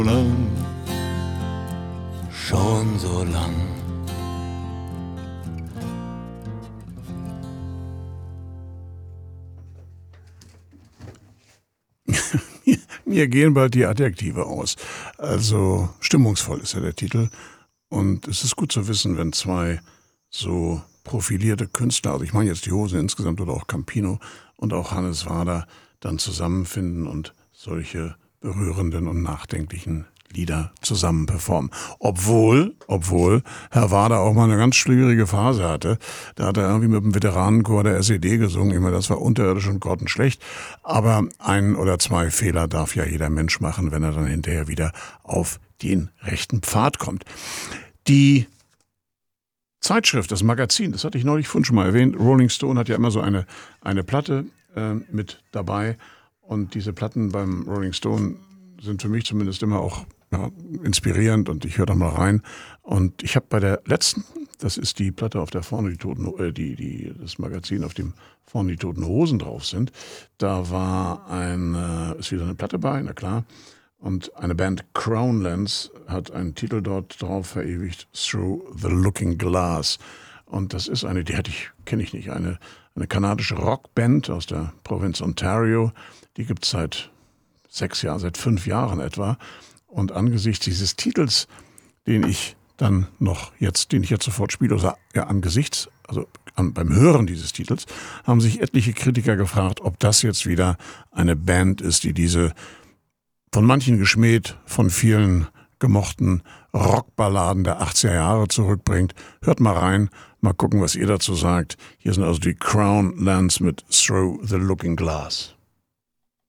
lang, schon so lang. Mir gehen bald die Adjektive aus. Also stimmungsvoll ist ja der Titel. Und es ist gut zu wissen, wenn zwei so profilierte Künstler, also ich meine jetzt die Hosen insgesamt oder auch Campino und auch Hannes Wader, dann zusammenfinden und solche berührenden und nachdenklichen Lieder zusammen performen. Obwohl Herr Wader auch mal eine ganz schwierige Phase hatte. Da hat er irgendwie mit dem Veteranenchor der SED gesungen. Ich meine, das war unterirdisch und grottenschlecht. Aber ein oder zwei Fehler darf ja jeder Mensch machen, wenn er dann hinterher wieder auf den rechten Pfad kommt. Die Zeitschrift, das Magazin, das hatte ich neulich vorhin schon mal erwähnt. Rolling Stone hat ja immer so eine Platte mit dabei. Und diese Platten beim Rolling Stone sind für mich zumindest immer auch inspirierend und ich höre da mal rein. Und ich habe bei der letzten, das ist die Platte, auf der vorne die Toten, das Magazin, auf dem vorne die Toten Hosen drauf sind, da war ist wieder eine Platte bei, na klar. Und eine Band, Crownlands, hat einen Titel dort drauf verewigt, Through the Looking Glass. Und das ist kenne ich nicht, eine kanadische Rockband aus der Provinz Ontario. Die gibt es seit 5 Jahren etwa. Und angesichts dieses Titels, den ich jetzt sofort spiele, beim Hören dieses Titels, haben sich etliche Kritiker gefragt, ob das jetzt wieder eine Band ist, die diese von manchen geschmäht, von vielen gemochten Rockballaden der 80er Jahre zurückbringt. Hört mal rein, mal gucken, was ihr dazu sagt. Hier sind also die Crownlands mit Through the Looking Glass.